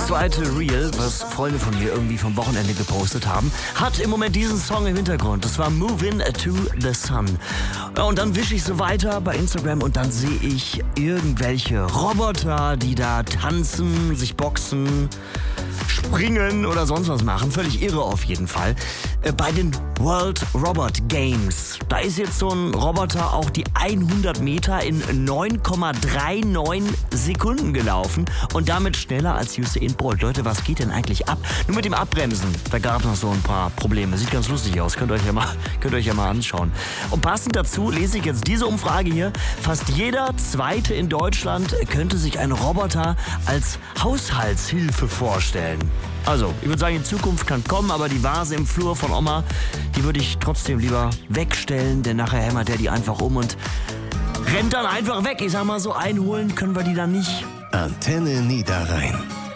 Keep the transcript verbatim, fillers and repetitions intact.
zweite Reel, was Freunde von mir irgendwie vom Wochenende gepostet haben, hat im Moment diesen Song im Hintergrund. Das war Movin' to the Sun. Und dann wische ich so weiter bei Instagram und dann sehe ich irgendwelche Roboter, die da tanzen, sich boxen, springen oder sonst was machen. Völlig irre auf jeden Fall. Bei den World Robot Games. Da ist jetzt so ein Roboter auch die hundert Meter in neun Komma neununddreißig Sekunden gelaufen und damit schneller als Usain Bolt. Leute, was geht denn eigentlich ab? Nur mit dem Abbremsen, da gab es noch so ein paar Probleme. Sieht ganz lustig aus, könnt ihr euch ja mal, könnt ihr euch ja mal anschauen. Und passend dazu lese ich jetzt diese Umfrage hier. Fast jeder Zweite in Deutschland könnte sich einen Roboter als Haushaltshilfe vorstellen. Also, ich würde sagen, die Zukunft kann kommen, aber die Vase im Flur von Oma, die würde ich trotzdem lieber wegstellen, denn nachher hämmert der die einfach um und rennt dann einfach weg. Ich sag mal, so einholen können wir die dann nicht. Antenne Niederrhein.